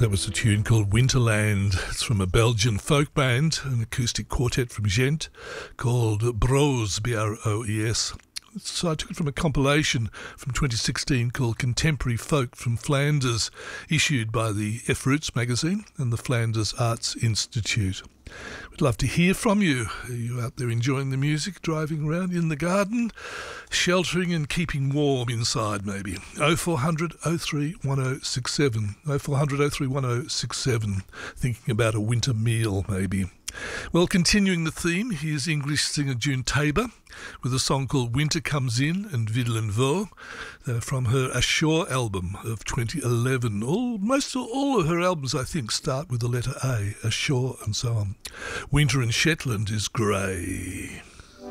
That was a tune called Winterland. It's from a Belgian folk band, an acoustic quartet from Ghent called Broes, B-R-O-E-S. So I took it from a compilation from 2016 called Contemporary Folk from Flanders, issued by the F Roots magazine and the Flanders Arts Institute. We'd love to hear from you. Are you out there enjoying the music, driving around in the garden, sheltering and keeping warm inside maybe? 0400 03 1067. 0400 03 1067. Thinking about a winter meal maybe. Well, continuing the theme, here's English singer June Tabor with a song called Winter Comes In and Videl Vo from her Ashore album of 2011. All of her albums, I think, start with the letter A, Ashore and so on. Winter in Shetland is grey.